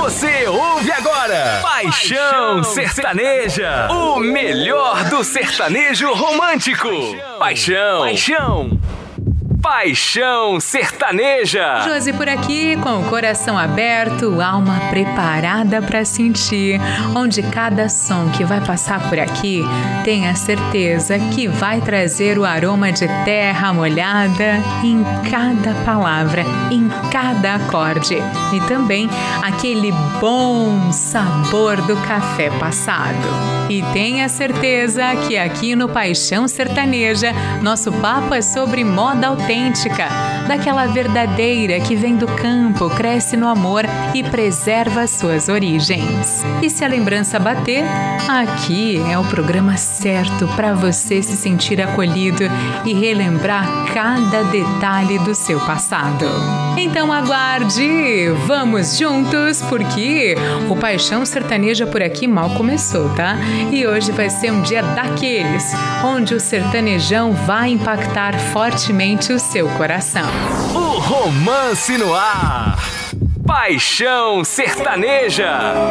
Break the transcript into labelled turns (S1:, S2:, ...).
S1: Você ouve agora Paixão Sertaneja, o melhor do sertanejo romântico. Paixão Sertaneja.
S2: Josi por aqui, com o coração aberto, alma preparada para sentir, onde cada som que vai passar por aqui, tenha certeza que vai trazer o aroma de terra molhada em cada palavra, em cada acorde, e também aquele bom sabor do café passado. E tenha certeza que aqui no Paixão Sertaneja, nosso papo é sobre moda autêntica, daquela verdadeira que vem do campo, cresce no amor e preserva suas origens. E se a lembrança bater, aqui é o programa certo para você se sentir acolhido e relembrar cada detalhe do seu passado. Então aguarde, vamos juntos, porque o Paixão Sertaneja por aqui mal começou, tá? E hoje vai ser um dia daqueles, onde o sertanejão vai impactar fortemente o seu coração.
S1: O romance no ar. Paixão Sertaneja.